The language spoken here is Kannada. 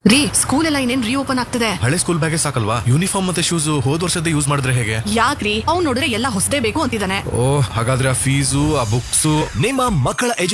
ರೀ, ಸ್ಕೂಲ್ ಎಲ್ಲ ಇನ್ನೇನ್ ರೀಓಪನ್ ಆಗ್ತದೆ. ಹಳೆ ಸ್ಕೂಲ್ ಬ್ಯಾಗೇ ಸಾಕಲ್ವಾ? ಯೂನಿಫಾರ್ಮ್ ಮತ್ತೆ ಶೂಸ್ ಹೋದ್ ವರ್ಷದ ಯೂಸ್ ಮಾಡಿದ್ರೆ ಹೇಗೆ? ಯಾಕ್ರಿ, ಅವ್ನ್ ನೋಡಿದ್ರೆ ಎಲ್ಲ ಹೊಸದೇ ಬೇಕು ಅಂತಿದ್ದಾನೆ. ಓ, ಹಾಗಾದ್ರೆ ಆ ಫೀಸು, ಆ ಬುಕ್ಸ್. ನಿಮ್ಮ ಮಕ್ಕಳ